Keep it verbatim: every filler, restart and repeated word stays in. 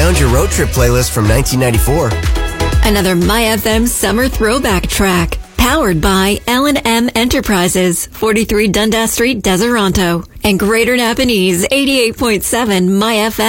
found your road trip playlist from nineteen ninety-four. Another My F M summer throwback track. Powered by L and M Enterprises, forty-three Dundas Street, Deseronto. And Greater Napanese, eighty-eight point seven My F M.